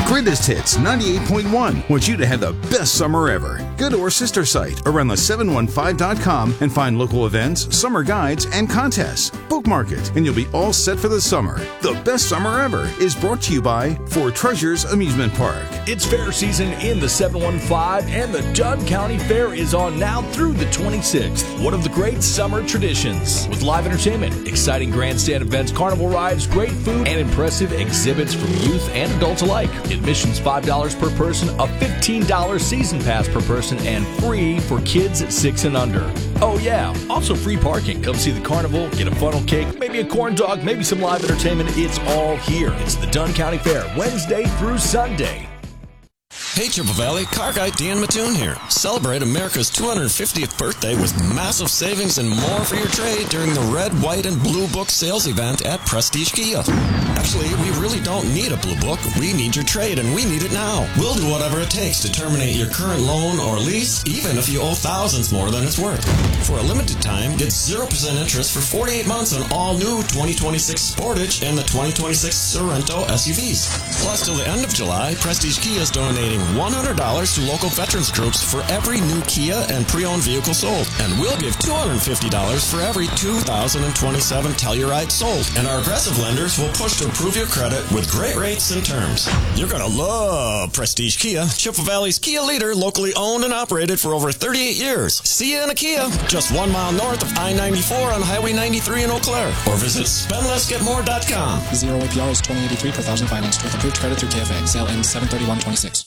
Greatest Hits 98.1 wants you to have the best summer ever. Go to our sister site around the 715.com and find local events, summer guides, and contests. Bookmark it, and you'll be all set for the summer. The best summer ever is brought to you by Four Treasures Amusement Park. It's fair season in the 715, and the Dunn County Fair is on now through the 26th. One of the great summer traditions with live entertainment, exciting grandstand events, carnival rides, great food, and impressive exhibits from youth and adults alike. Admission's $5 per person, a $15 season pass per person, and free for kids 6 and under. Oh yeah, also free parking. Come see the carnival, get a funnel cake, maybe a corn dog, maybe some live entertainment. It's all here. It's the Dunn County Fair, Wednesday through Sunday. Hey Chippewa Valley, car guy Dan Mattoon here. Celebrate America's 250th birthday with massive savings and more for your trade during the Red, White, and Blue Book sales event at Prestige Kia. Actually, we really don't need a Blue Book. We need your trade, and we need it now. We'll do whatever it takes to terminate your current loan or lease, even if you owe thousands more than it's worth. For a limited time, get 0% interest for 48 months on all new 2026 Sportage and the 2026 Sorento SUVs. Plus, till the end of July, Prestige Kia is donating $100 to local veterans groups for every new Kia and pre-owned vehicle sold. And we'll give $250 for every 2027 Telluride sold. And our aggressive lenders will push to improve your credit with great rates and terms. You're going to love Prestige Kia, Chippewa Valley's Kia leader, locally owned and operated for over 38 years. See you in a Kia, just 1 mile north of I-94 on Highway 93 in Eau Claire. Or visit spendlessgetmore.com. 0 APR is $20.83 per thousand financed with approved credit through KFA. Sale ends 7/31/26.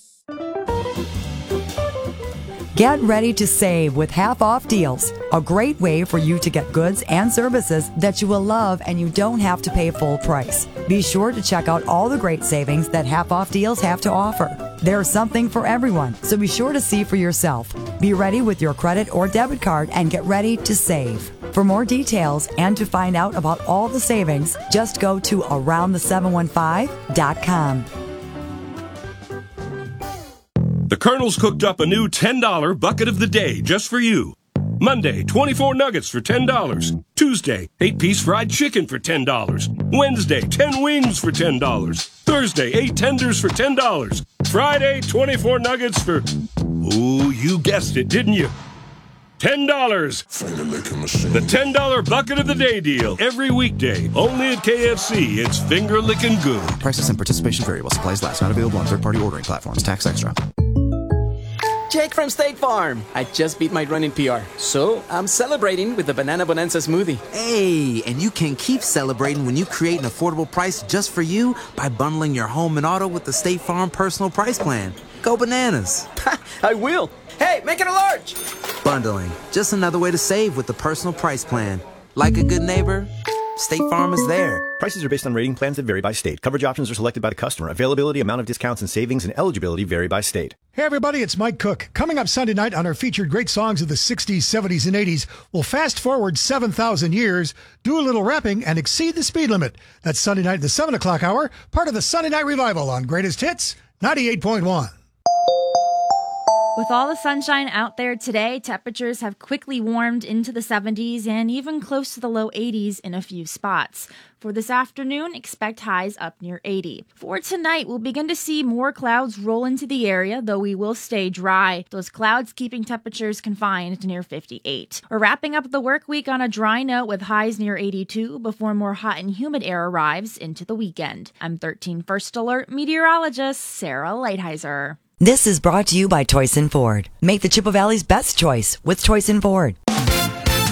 Get ready to save with half-off deals. A great way for you to get goods and services that you will love and you don't have to pay full price. Be sure to check out all the great savings that half-off deals have to offer. There's something for everyone, so be sure to see for yourself. Be ready with your credit or debit card and get ready to save. For more details and to find out about all the savings, just go to aroundthe715.com. The Colonel's cooked up a new $10 bucket of the day just for you. Monday, 24 nuggets for $10. Tuesday, 8-piece fried chicken for $10. Wednesday, 10 wings for $10. Thursday, 8 tenders for $10. Friday, 24 nuggets for... Ooh, you guessed it, didn't you? $10. The $10 bucket of the day deal. Every weekday. Only at KFC. It's finger licking good. Prices and participation vary while supplies last. Not available on third-party ordering platforms. Tax extra. Jake from State Farm. I just beat my run in PR, so I'm celebrating with the Banana Bonanza smoothie. Hey, and you can keep celebrating when you create an affordable price just for you by bundling your home and auto with the State Farm Personal Price Plan. Go bananas. I will. Hey, make it a large. Bundling. Just another way to save with the Personal Price Plan. Like a good neighbor, State Farm is there. Prices are based on rating plans that vary by state. Coverage options are selected by the customer. Availability, amount of discounts and savings, and eligibility vary by state. Hey everybody, it's Mike Cook. Coming up Sunday night on our featured great songs of the 60s, 70s, and 80s, we'll fast forward 7,000 years, do a little rapping, and exceed the speed limit. That's Sunday night at the 7 o'clock hour, part of the Sunday Night Revival on Greatest Hits 98.1. With all the sunshine out there today, temperatures have quickly warmed into the 70s and even close to the low 80s in a few spots. For this afternoon, expect highs up near 80. For tonight, we'll begin to see more clouds roll into the area, though we will stay dry. Those clouds keeping temperatures confined near 58. We're wrapping up the work week on a dry note with highs near 82 before more hot and humid air arrives into the weekend. I'm 13 First Alert meteorologist Sarah Lighthizer. This is brought to you by Toyson Ford. Make the Chippewa Valley's best choice with Toyson Ford.